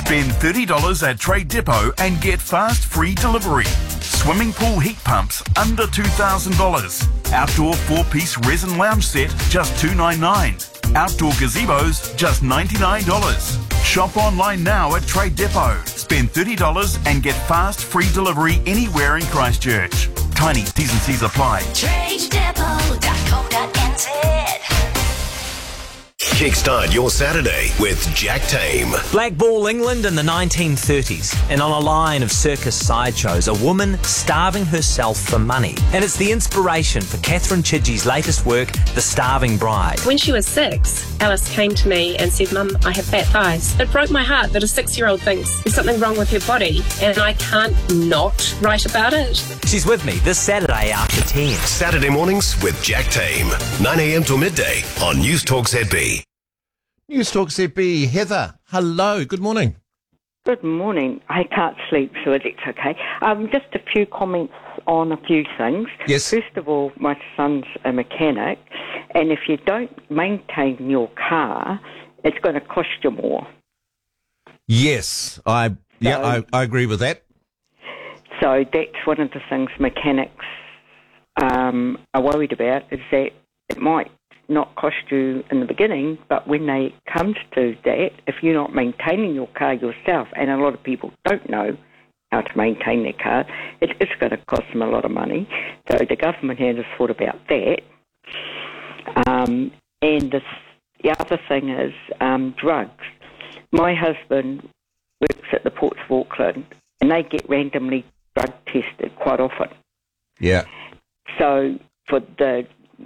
Spend $30 at Trade Depot and get fast free delivery. Swimming pool heat pumps under $2,000. Outdoor 4-piece resin lounge set just $299. Outdoor gazebos just $99. Shop online now at Trade Depot. Spend $30 and get fast free delivery anywhere in Christchurch. Tiny T's and C's apply. TradeDepot.co.nz. Kickstart your Saturday with Jack Tame. Black Ball England in the 1930s, and on a line of circus sideshows, a woman starving herself for money. And it's the inspiration for Catherine Chidgey's latest work, The Starving Bride. When she was 6, Alice came to me and said, "Mum, I have fat thighs." It broke my heart that a 6-year-old thinks there's something wrong with her body, and I can't not write about it. She's with me this Saturday after 10. Saturday mornings with Jack Tame. 9 a.m. till midday on News Talk ZB. News Talk ZB, Heather, hello, good morning. Good morning. I can't sleep, so it's okay. Just a few comments on a few things. Yes. First of all, my son's a mechanic, and if you don't maintain your car, it's going to cost you more. Yes, I agree with that. So that's one of the things mechanics are worried about, is that it might not cost you in the beginning, but when they come to do that, if you're not maintaining your car yourself, and a lot of people don't know how to maintain their car, it's going to cost them a lot of money. So the government has thought about that. And the other thing is drugs. My husband works at the Ports of Auckland, and they get randomly drug tested quite often. Yeah. So for the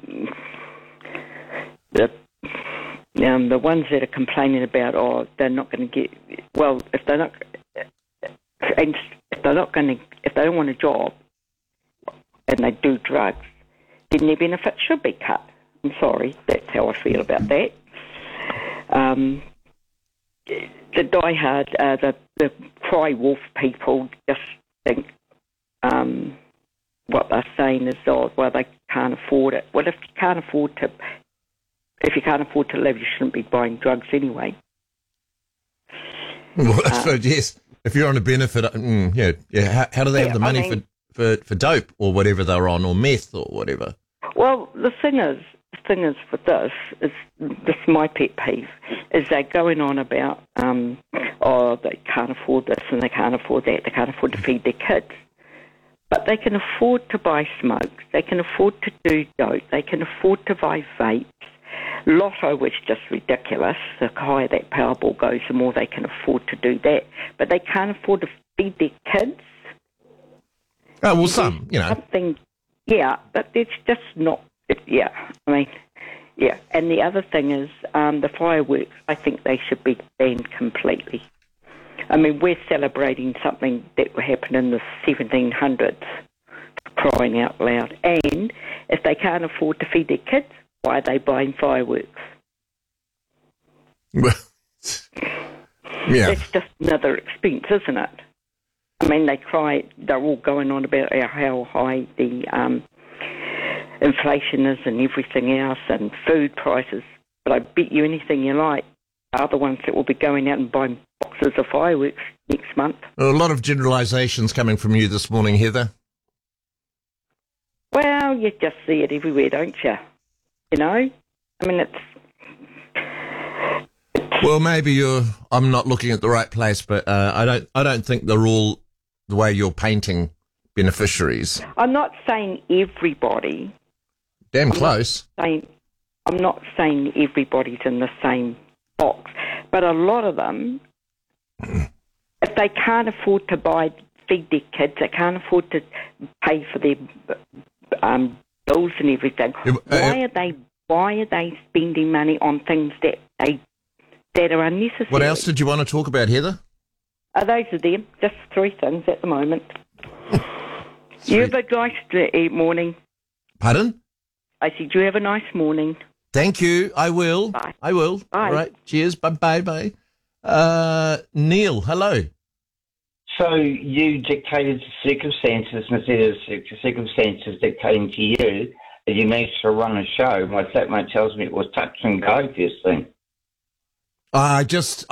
ones that are complaining about, they're not going to get, well, if they don't want a job and they do drugs, then their benefits should be cut. I'm sorry, that's how I feel about that. The diehard, the cry wolf people just think what they're saying is, well, they can't afford it. Well, if you can't afford to live, you shouldn't be buying drugs anyway. Well, so yes, if you're on a benefit, how do they have the money for dope or whatever they're on, or meth or whatever? Well, the thing is with this is my pet peeve, is they're going on about, they can't afford this and they can't afford that, they can't afford to feed their kids. But they can afford to buy smokes, they can afford to do dope, they can afford to buy vapes. Lotto, which is just ridiculous. The higher that Powerball goes, the more they can afford to do that. But they can't afford to feed their kids. Oh, well, some, Something, but it's just not, And the other thing is the fireworks, I think they should be banned completely. I mean, we're celebrating something that happened in the 1700s, crying out loud. And if they can't afford to feed their kids, why are they buying fireworks? Well, yeah. It's just another expense, isn't it? I mean, they're all going on about how high the inflation is and everything else, and food prices. But I bet you anything you like, are the ones that will be going out and buying boxes of fireworks next month. A lot of generalisations coming from you this morning, Heather. Well, you just see it everywhere, don't you? I mean, it's... Well, maybe I'm not looking at the right place, but I don't think they're all the way you're painting beneficiaries. I'm not saying everybody. Damn close. I'm not saying everybody's in the same box, but a lot of them, if they can't afford to feed their kids, they can't afford to pay for their bills and everything. Why are they spending money on things that are unnecessary? What else did you want to talk about, Heather? Those are them. Just 3 things at the moment. You have a nice morning. Pardon? I said you have a nice morning. Thank you. I will. Bye. I will. Bye. All right. Cheers. Bye. Neil, hello. So you dictated the circumstances instead of circumstances dictating to you, and you managed to run a show. My flatmate tells me it was touch and go first thing. I just